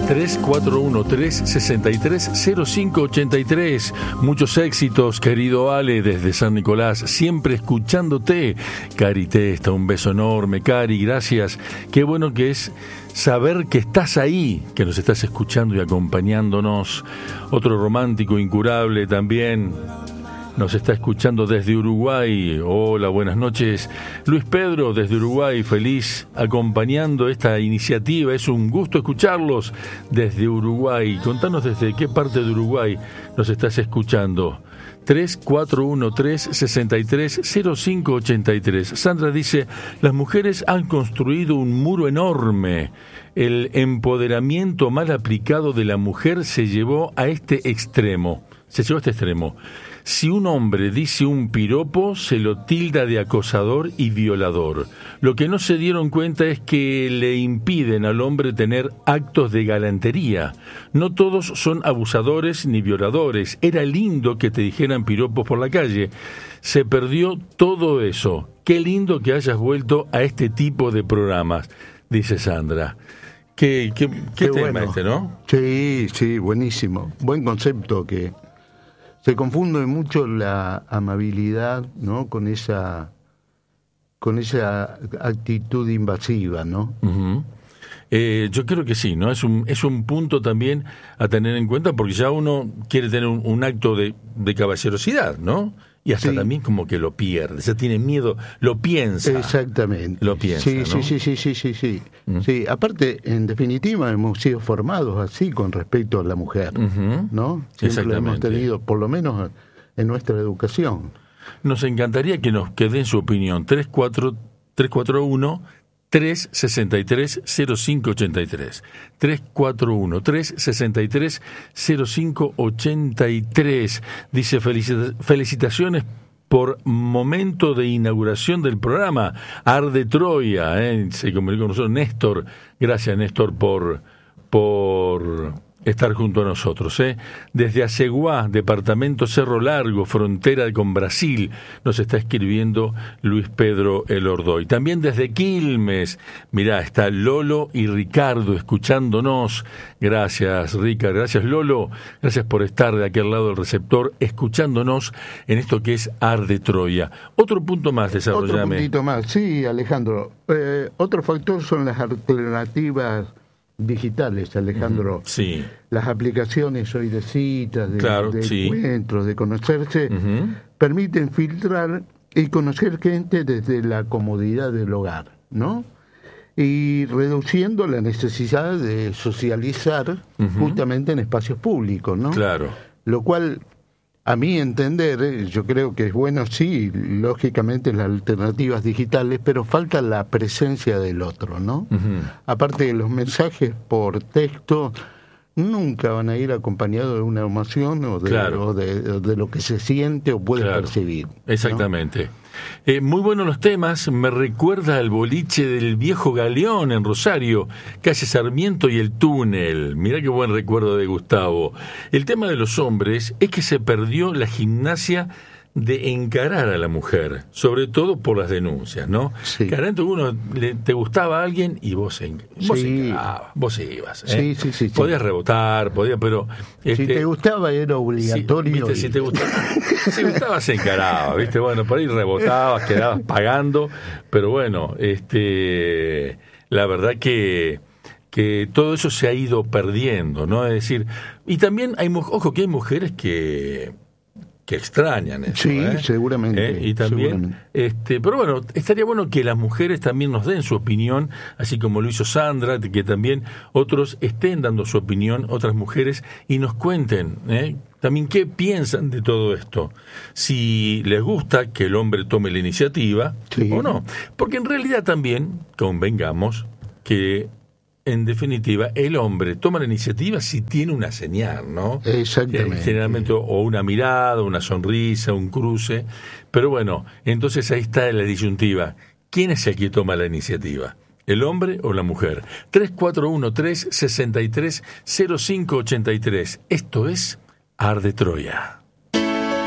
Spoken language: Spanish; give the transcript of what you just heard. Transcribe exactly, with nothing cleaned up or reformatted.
tres cuatro uno tres, seis tres cero cinco ocho tres. Muchos éxitos, querido Ale, desde San Nicolás, siempre escuchándote. Cari Testa, un beso enorme, Cari, gracias. Qué bueno que es saber que estás ahí, que nos estás escuchando y acompañándonos. Otro romántico incurable también nos está escuchando desde Uruguay. Hola, buenas noches. Luis Pedro, desde Uruguay, feliz acompañando esta iniciativa. Es un gusto escucharlos desde Uruguay. Contanos desde qué parte de Uruguay nos estás escuchando. tres cuatro uno tres, seis tres cero cinco ocho tres. Sandra dice, las mujeres han construido un muro enorme. El empoderamiento mal aplicado de la mujer se llevó a este extremo. Se llevó a este extremo. Si un hombre dice un piropo, se lo tilda de acosador y violador. Lo que no se dieron cuenta es que le impiden al hombre tener actos de galantería. No todos son abusadores ni violadores. Era lindo que te dijeran piropos por la calle. Se perdió todo eso. Qué lindo que hayas vuelto a este tipo de programas, dice Sandra. Qué, qué, qué, qué tema bueno. Este, ¿no? Sí, sí, buenísimo. Buen concepto que... Se confunde mucho la amabilidad, ¿no? Con esa, con esa actitud invasiva, ¿no? Uh-huh. Eh, yo creo que sí, ¿no? Es un, es un punto también a tener en cuenta porque ya uno quiere tener un, un acto de, de caballerosidad, ¿no? Y hasta sí. También como que lo pierde, se tiene miedo, lo piensa. Exactamente. Lo piensa, sí, ¿no? sí, sí, sí, sí, sí, sí. Uh-huh. Sí, aparte, en definitiva, hemos sido formados así con respecto a la mujer, uh-huh. ¿no? Siempre lo hemos tenido, por lo menos en nuestra educación. Nos encantaría que nos quede en su opinión. tres cuatro uno tres seis tres cero cinco ocho tres. tres cuatro uno tres seis tres cero cinco ocho tres. Dice, felicita- felicitaciones por momento de inauguración del programa. Arde Troya, ¿eh? Se comunicó con nosotros Néstor. Gracias, Néstor, por, por estar junto a nosotros, ¿eh? Desde Aceguá, departamento Cerro Largo, frontera con Brasil, nos está escribiendo Luis Pedro Elordoy. También desde Quilmes, mirá, está Lolo y Ricardo escuchándonos. Gracias, Rica, gracias, Lolo, gracias por estar de aquel lado del receptor, escuchándonos en esto que es Arde Troya. Otro punto más, desarrollame. Otro puntito más, sí, Alejandro. Eh, otro factor son las alternativas digitales, Alejandro. Sí. Las aplicaciones hoy de citas, de, claro, de sí. encuentros, de conocerse, Uh-huh. permiten filtrar y conocer gente desde la comodidad del hogar, ¿no? Y reduciendo la necesidad de socializar uh-huh. justamente en espacios públicos, ¿no? Claro. Lo cual, a mi entender, yo creo que es bueno, sí, lógicamente las alternativas digitales, pero falta la presencia del otro, ¿no? Uh-huh. Aparte de los mensajes por texto, nunca van a ir acompañados de una emoción o de, claro. o de, o de lo que se siente o puede claro. percibir, ¿no? Exactamente. Eh, muy buenos los temas, me recuerda al boliche del Viejo Galeón en Rosario, calle Sarmiento y el túnel. Mirá qué buen recuerdo de Gustavo. El tema de los hombres es que se perdió la gimnasia de encarar a la mujer, sobre todo por las denuncias, ¿no? Sí. Carante, uno le, te gustaba a alguien y vos, en, vos sí. encarabas, vos ibas, ¿eh? Sí, sí, sí, sí. Podías rebotar, podías, pero este, si te gustaba era obligatorio. Sí, ¿viste? Si te gustaba, si gustaba se encaraba, ¿viste? Bueno, por ahí rebotabas, quedabas pagando, pero bueno, este, la verdad que que todo eso se ha ido perdiendo, ¿no? Es decir, y también hay, ojo, que hay mujeres que que extrañan eso, sí, ¿eh? seguramente, ¿Eh? Y también, seguramente. este, pero bueno, estaría bueno que las mujeres también nos den su opinión, así como lo hizo Sandra, que también otros estén dando su opinión, otras mujeres, y nos cuenten, ¿eh? También qué piensan de todo esto, si les gusta que el hombre tome la iniciativa sí. o no, porque en realidad también convengamos que en definitiva, el hombre toma la iniciativa si tiene una señal, ¿no? Exactamente. Generalmente o una mirada, una sonrisa, un cruce. Pero bueno, entonces ahí está la disyuntiva. ¿Quién es el que toma la iniciativa? ¿El hombre o la mujer? tres cuatro uno tres seis tres cero cinco ocho tres. Esto es Arde Troya.